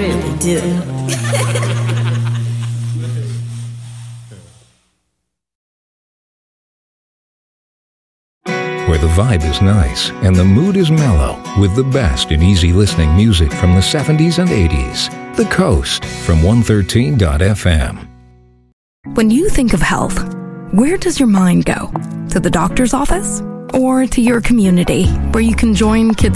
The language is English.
really do. Where the vibe is nice and the mood is mellow, with the best in easy listening music from the 70s and 80s. The Coast from 113.fm. When you think of health, where does your mind go? To the doctor's office? Or to your community, where you can join kids